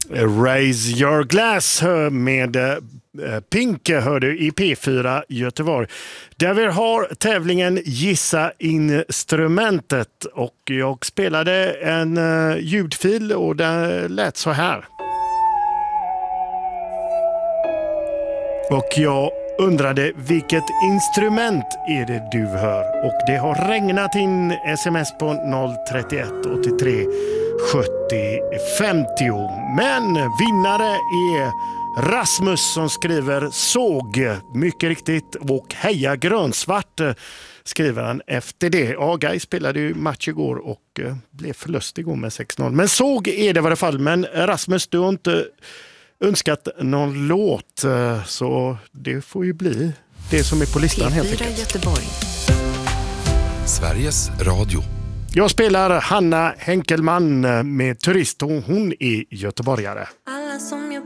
Raise Your Glass med Pink hör du i P4 Göteborg. Där vi har tävlingen Gissa instrumentet och jag spelade en ljudfil och den lät så här. Och jag undrade vilket instrument är det du hör och det har regnat in sms på 031 83 70 50. Men vinnare är Rasmus som skriver såg, mycket riktigt, och heja grönsvart skriver han efter det. Ja, Gais spelade ju match igår och blev förlust igår med 6-0. Men såg är det i varje fall. Men Rasmus, du har inte önskat någon låt, så det får ju bli det som är på listan helt enkelt. Göteborg. Sveriges Radio. Jag spelar Hanna Henkelman med Turist och hon är göteborgare. Alla som jag